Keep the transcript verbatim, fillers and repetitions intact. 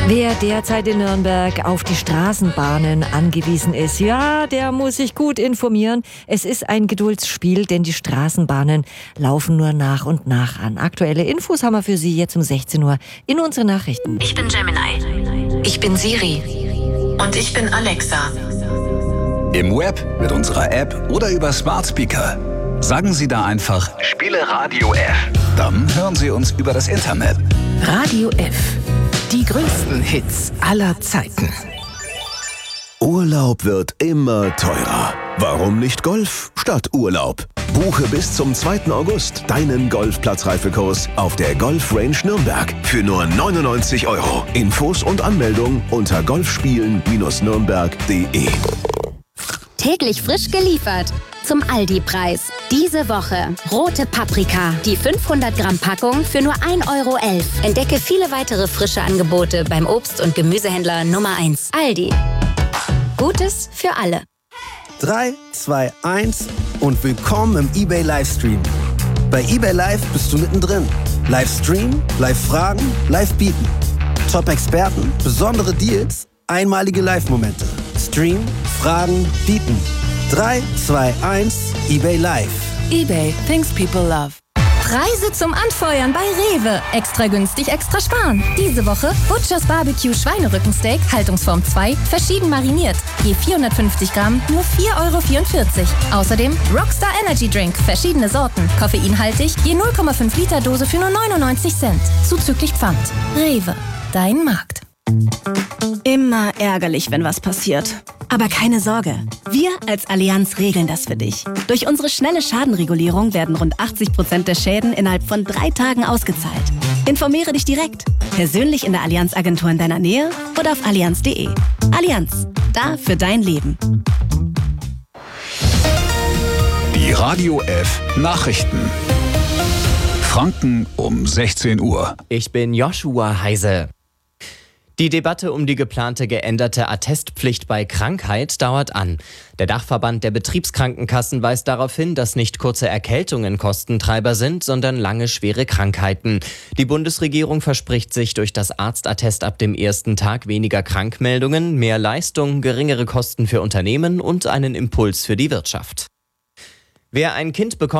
Wer derzeit in Nürnberg auf die Straßenbahnen angewiesen ist, ja, der muss sich gut informieren. Es ist ein Geduldsspiel, denn die Straßenbahnen laufen nur nach und nach an. Aktuelle Infos haben wir für Sie jetzt um sechzehn Uhr in unseren Nachrichten. Ich bin Gemini. Ich bin Siri. Und ich bin Alexa. Im Web, mit unserer App oder über Smart Speaker. Sagen Sie da einfach, spiele Radio F. Dann hören Sie uns über das Internet. Radio F. Die größten Hits aller Zeiten. Urlaub wird immer teurer. Warum nicht Golf statt Urlaub? Buche bis zum zweiten August deinen Golfplatzreifekurs auf der Golf Range Nürnberg für nur neunundneunzig Euro. Infos und Anmeldung unter golfspielen nürnberg punkt de. Täglich frisch geliefert. Zum Aldi-Preis. Diese Woche rote Paprika. Die fünfhundert Gramm Packung für nur ein Euro elf. Entdecke viele weitere frische Angebote beim Obst- und Gemüsehändler Nummer eins. Aldi. Gutes für alle. drei, zwei, eins und willkommen im eBay Livestream. Bei eBay Live bist du mittendrin. Livestream, Live-Fragen, Live-Bieten. Top-Experten, besondere Deals, einmalige Live-Momente. Stream, Fragen, Bieten. drei, zwei, eins, eBay Live. eBay, things people love. Preise zum Anfeuern bei Rewe. Extra günstig, extra sparen. Diese Woche Butchers Barbecue Schweinerückensteak, Haltungsform zwei, verschieden mariniert. Je vierhundertfünfzig Gramm, nur vier Euro vierundvierzig. Außerdem Rockstar Energy Drink, verschiedene Sorten. Koffeinhaltig, je null Komma fünf Liter Dose für nur neunundneunzig Cent. Zuzüglich Pfand. Rewe, dein Markt. Immer ärgerlich, wenn was passiert. Aber keine Sorge, wir als Allianz regeln das für dich. Durch unsere schnelle Schadenregulierung werden rund achtzig Prozent der Schäden innerhalb von drei Tagen ausgezahlt. Informiere dich direkt, persönlich in der Allianz-Agentur in deiner Nähe oder auf allianz punkt de. Allianz, da für dein Leben. Die Radio F Nachrichten. Franken um sechzehn Uhr. Ich bin Joshua Heise. Die Debatte um die geplante geänderte Attestpflicht bei Krankheit dauert an. Der Dachverband der Betriebskrankenkassen weist darauf hin, dass nicht kurze Erkältungen Kostentreiber sind, sondern lange schwere Krankheiten. Die Bundesregierung verspricht sich durch das Arztattest ab dem ersten Tag weniger Krankmeldungen, mehr Leistung, geringere Kosten für Unternehmen und einen Impuls für die Wirtschaft. Wer ein Kind bekommt,